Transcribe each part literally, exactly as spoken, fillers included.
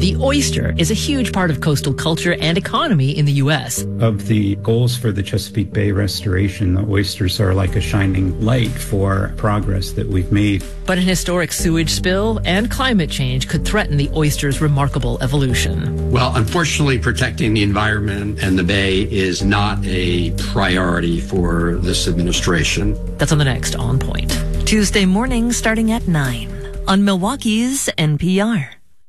The oyster is a huge part of coastal culture and economy in the U S. Of the goals for the Chesapeake Bay restoration, the oysters are like a shining light for progress that we've made. But an historic sewage spill and climate change could threaten the oyster's remarkable evolution. Well, unfortunately, protecting the environment and the bay is not a priority for this administration. That's on the next On Point. Tuesday morning starting at nine on Milwaukee's N P R.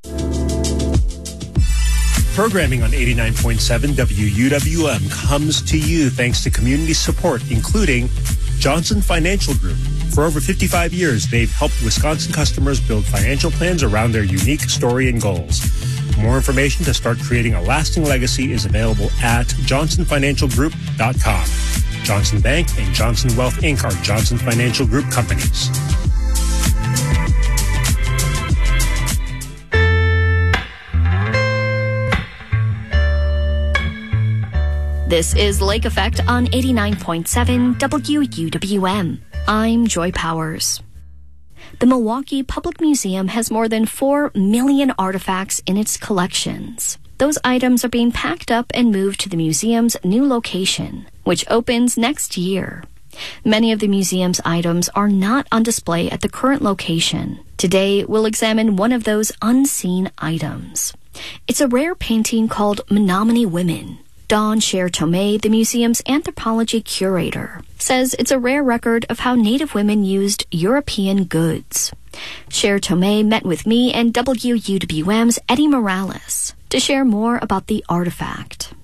Programming on eighty-nine point seven W U W M comes to you thanks to community support, including Johnson Financial Group. For over fifty-five years, they've helped Wisconsin customers build financial plans around their unique story and goals. More information to start creating a lasting legacy is available at johnson financial group dot com. Johnson Bank and Johnson Wealth Incorporated are Johnson Financial Group companies. This is Lake Effect on eighty-nine point seven W U W M. I'm Joy Powers. The Milwaukee Public Museum has more than four million artifacts in its collections. Those items are being packed up and moved to the museum's new location, which opens next year. Many of the museum's items are not on display at the current location. Today, we'll examine one of those unseen items. It's a rare painting called Menominee Women. Dawn Sher-Tomei, the museum's anthropology curator, says it's a rare record of how Native women used European goods. Sher-Tomei met with me and W U W M's Eddie Morales to share more about the artifact.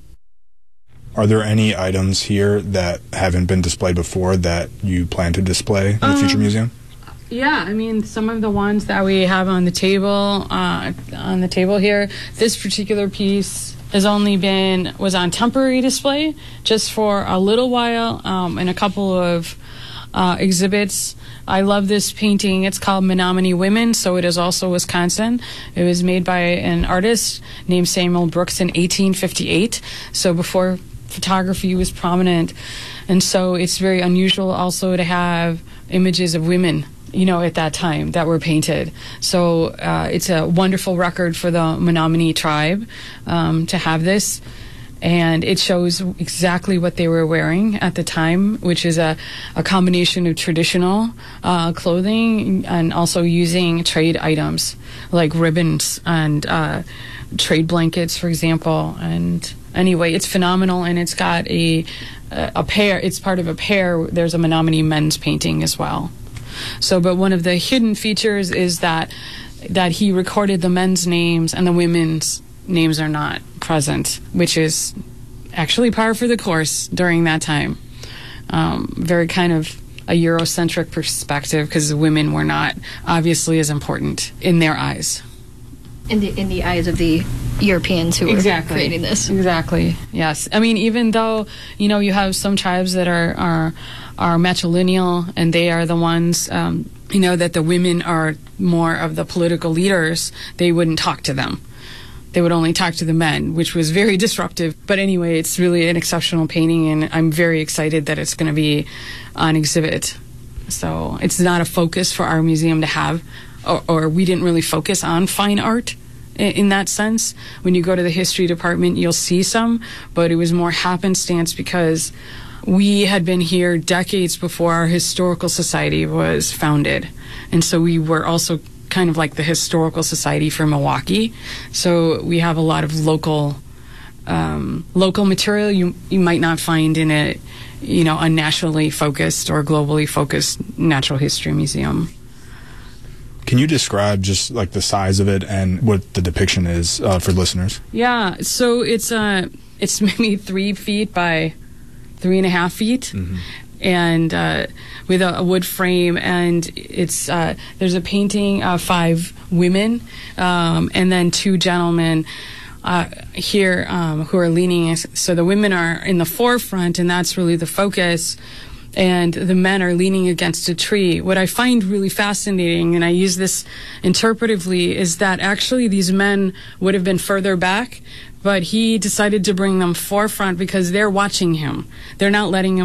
Are there any items here that haven't been displayed before that you plan to display in the um, future museum? Yeah, I mean, some of the ones that we have on the table, uh, on the table here, this particular piece has only been, was on temporary display just for a little while um, in a couple of uh, exhibits. I love this painting. It's called Menominee Women, so it is also Wisconsin. It was made by an artist named Samuel Brooks in eighteen fifty-eight, so before photography was prominent. And so it's very unusual also to have images of women, you know, at that time that were painted. So uh, it's a wonderful record for the Menominee tribe um, to have this. And it shows exactly what they were wearing at the time, which is a, a combination of traditional uh, clothing and also using trade items like ribbons and uh, trade blankets, for example. And anyway, it's phenomenal, and it's got a, a pair. It's part of a pair. There's a Menominee men's painting as well. So, but one of the hidden features is that that he recorded the men's names and the women's names are not present, which is actually par for the course during that time. Um, very kind of a Eurocentric perspective, because the women were not obviously as important in their eyes. In the in the eyes of the Europeans who were exactly. creating this. Exactly, yes. I mean, even though, you know, you have some tribes that are, are, are matrilineal, and they are the ones, um, you know, that the women are more of the political leaders, they wouldn't talk to them. They would only talk to the men, which was very disruptive. But anyway, it's really an exceptional painting, and I'm very excited that it's going to be on exhibit. So it's not a focus for our museum to have, or, or we didn't really focus on fine art in, in that sense. When you go to the history department, you'll see some, but it was more happenstance because we had been here decades before our historical society was founded. And so we were also kind of like the historical society for Milwaukee. So we have a lot of local um, local material you you might not find in a, you know, a nationally focused or globally focused natural history museum. Can you describe just like the size of it and what the depiction is uh, for listeners? Yeah, so it's uh it's maybe three feet by three and a half feet. Mm-hmm. And uh, with a, a wood frame, and it's uh, there's a painting of five women, um, and then two gentlemen uh, here um, who are leaning. So the women are in the forefront, and that's really the focus, and the men are leaning against a tree. What I find really fascinating, and I use this interpretively, is that actually these men would have been further back, but he decided to bring them forefront because they're watching him. They're not letting him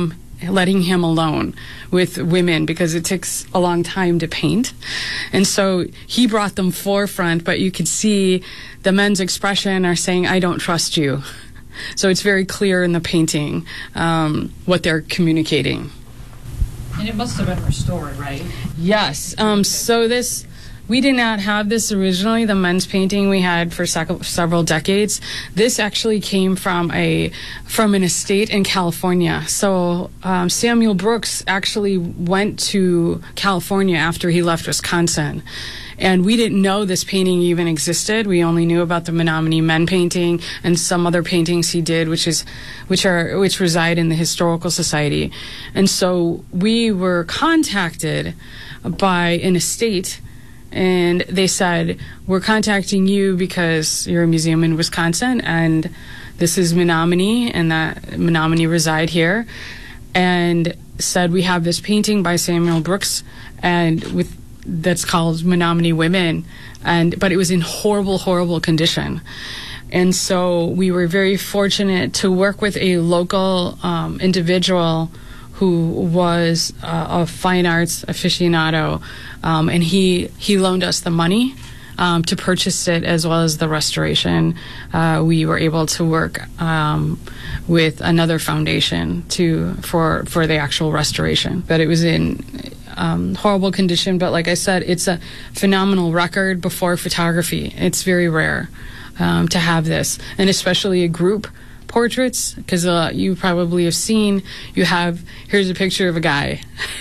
letting him alone with women because it takes a long time to paint. And so he brought them forefront, but you could see the men's expression are saying, I don't trust you. So it's very clear in the painting um, what they're communicating. And it must have been restored, right? Yes. Um, so this, we did not have this originally, the men's painting we had for sec- several decades. This actually came from a from an estate in California. So um, Samuel Brooks actually went to California after he left Wisconsin. And we didn't know this painting even existed. We only knew about the Menominee Men painting and some other paintings he did, which is, which are, which reside in the Historical Society. And so we were contacted by an estate, and they said, we're contacting you because you're a museum in Wisconsin, and this is Menominee, and that Menominee reside here, and said, we have this painting by Samuel Brooks, and with that's called Menominee Women, and but it was in horrible, horrible condition. And so we were very fortunate to work with a local um, individual who was uh, a fine arts aficionado, um, and he, he loaned us the money um, to purchase it as well as the restoration. Uh, we were able to work um, with another foundation to for for the actual restoration, but it was in Um, horrible condition, but like I said, it's a phenomenal record before photography. It's very rare um, to have this, and especially a group portraits, because uh, you probably have seen, you have, here's a picture of a guy,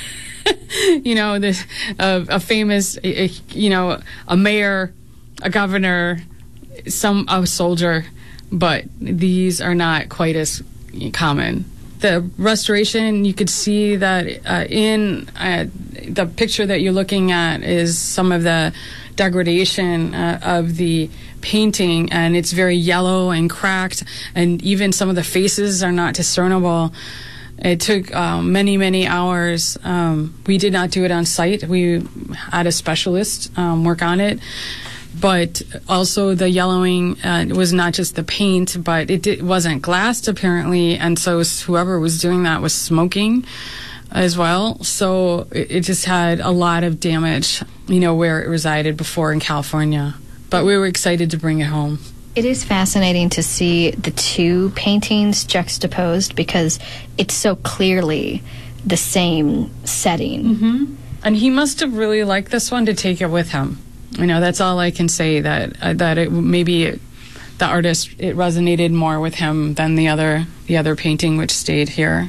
you know, this uh, a famous, uh, you know, a mayor, a governor, some a soldier, but these are not quite as common. The restoration, you could see that uh, in uh, the picture that you're looking at is some of the degradation uh, of the painting, and it's very yellow and cracked, and even some of the faces are not discernible. It took um, many, many hours. Um, we did not do it on site. We had a specialist um, work on it. But also the yellowing uh, was not just the paint, but it did, wasn't glassed apparently, and so whoever was doing that was smoking as well. So it, it just had a lot of damage, you know, where it resided before in California. But we were excited to bring it home. It is fascinating to see the two paintings juxtaposed because it's so clearly the same setting. Mm-hmm. And he must have really liked this one to take it with him. You know, that's all I can say, that uh, that it maybe it, the artist, it resonated more with him than the other the other painting, which stayed here.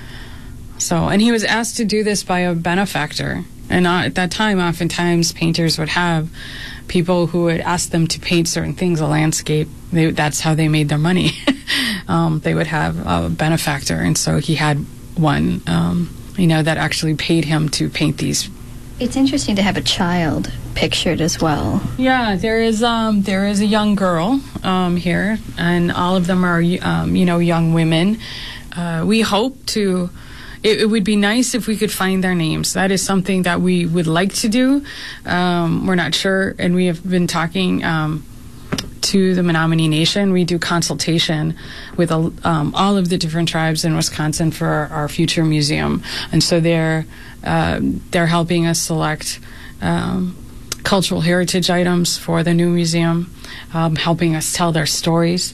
So, and he was asked to do this by a benefactor. And uh, at that time, oftentimes painters would have people who would ask them to paint certain things, a landscape. They, that's how they made their money. um, they would have a benefactor, and so he had one, um, you know, that actually paid him to paint these. It's interesting to have a child pictured as well. Yeah, there is um, there is a young girl um, here, and all of them are um, you know, young women. Uh, we hope to. It, it would be nice if we could find their names. That is something that we would like to do. Um, we're not sure, and we have been talking um, to the Menominee Nation. We do consultation with a, um, all of the different tribes in Wisconsin for our, our future museum, and so they're uh, they're helping us select um, cultural heritage items for the new museum, um, helping us tell their stories.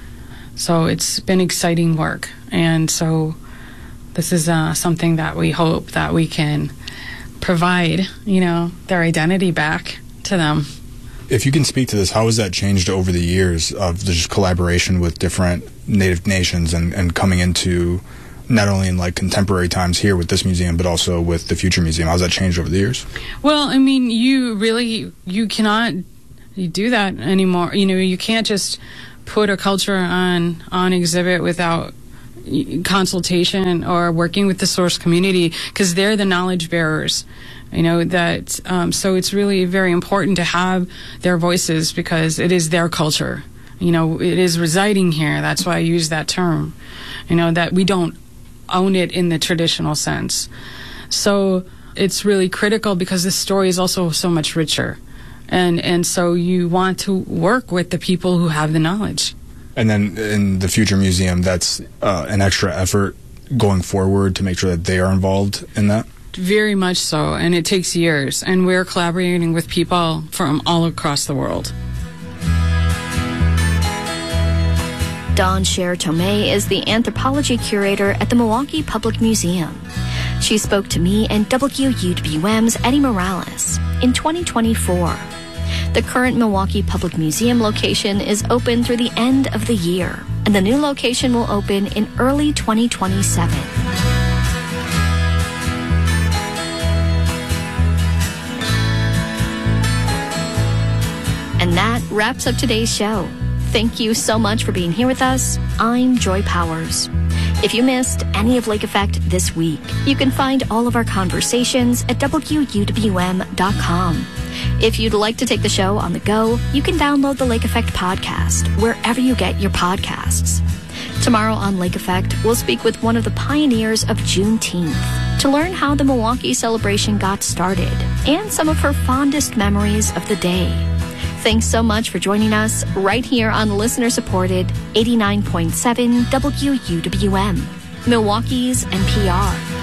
So it's been exciting work, and so this is uh, something that we hope that we can provide, you know, their identity back to them. If you can speak to this, how has that changed over the years of the just collaboration with different Native nations and, and coming into not only in like contemporary times here with this museum, but also with the future museum? How's that changed over the years? Well, I mean, you really, you cannot do that anymore. You know, you can't just put a culture on, on exhibit without consultation or working with the source community, because they're the knowledge bearers. You know, that, um, so it's really very important to have their voices because it is their culture. You know, it is residing here. That's why I use that term. You know, that we don't own it in the traditional sense. So it's really critical because this story is also so much richer. And, and so you want to work with the people who have the knowledge. And then in the future museum, that's uh, an extra effort going forward to make sure that they are involved in that? Very much so, and it takes years, and we're collaborating with people from all across the world. Dawn Sher Tomei is the anthropology curator at the Milwaukee Public Museum. She spoke to me and W U W M's Eddie Morales in twenty twenty-four. The current Milwaukee Public Museum location is open through the end of the year, and the new location will open in early twenty twenty-seven. And that wraps up today's show. Thank you so much for being here with us. I'm Joy Powers. If you missed any of Lake Effect this week, you can find all of our conversations at W U W M dot com. If you'd like to take the show on the go, you can download the Lake Effect podcast wherever you get your podcasts. Tomorrow on Lake Effect, we'll speak with one of the pioneers of Juneteenth to learn how the Milwaukee celebration got started and some of her fondest memories of the day. Thanks so much for joining us right here on listener-supported eighty-nine point seven W U W M, Milwaukee's N P R.